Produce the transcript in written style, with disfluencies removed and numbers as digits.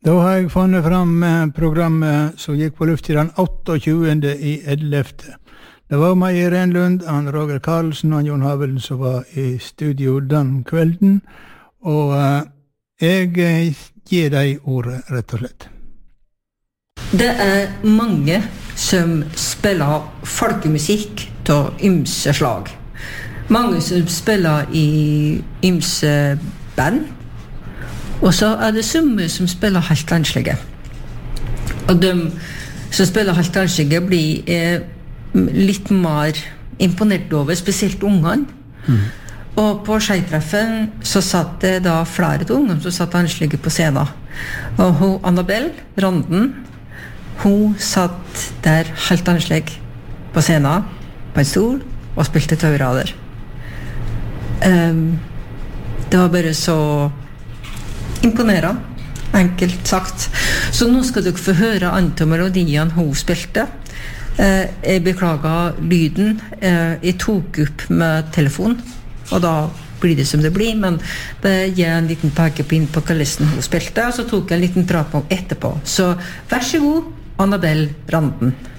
Da har jeg funnet fram programmet som gikk på luft I den 28.11. Det var meg Irene Lund, han Roger Karlsen og Jon Havelen som var I studio den kvelden, og jeg gir deg ordet rett og slett. Det mange som spiller folkemusikk til ymse slag. Mange som spiller I ymse band, og så det summe som spiller helt annerledes. Og de som spiller helt annerledes blir litt mer imponert over, spesielt ungene. Og på skjeitreffen så satt det da flere til ungene som satt annerledes på scenen. Og hun, Annabelle Randen, hun satt der helt annerledes på scenen, på en stol, og spilte taurader. Det var bare så imponerende, enkelt sagt. Så nå skal dere få høre andre melodien hun spilte. Jeg beklager lyden. Jeg tok opp med telefon, og da blir det som det blir, men det gir en liten pekepinn på hva listen hun spilte, og så tok jeg en liten prat på etterpå. Så vær så god, Annabelle Randen.